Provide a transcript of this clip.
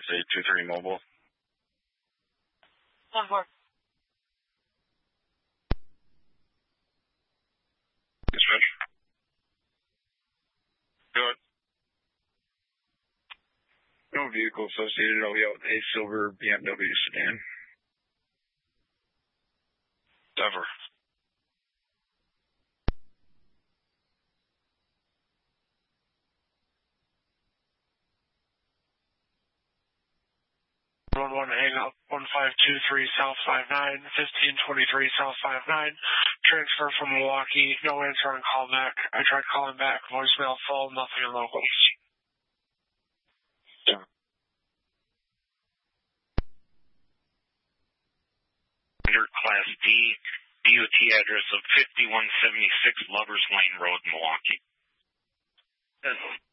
6823 mobile. 1-4. Dispatch. Good. No vehicle associated. I'll be out with a silver BMW sedan. Ever. Hang up 1523 South 59, 1523 South 59. Transfer from Milwaukee. No answer on call back. I tried calling back. Voicemail full. Nothing in local. Yeah. Under Class D, DOT address of 5176 Lovers Lane Road, Milwaukee. Yes.